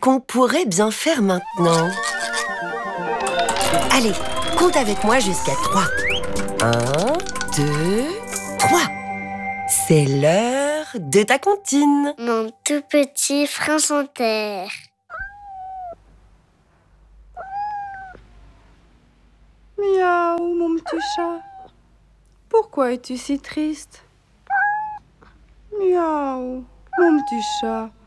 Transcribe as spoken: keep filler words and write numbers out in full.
qu'on pourrait bien faire maintenant? Allez, compte avec moi jusqu'à trois. Un, deux, trois. C'est l'heure de ta comptine. Mon tout petit prince en terre. Miaou, mon petit chat. Pourquoi es-tu si triste? Miaou, mon petit chat.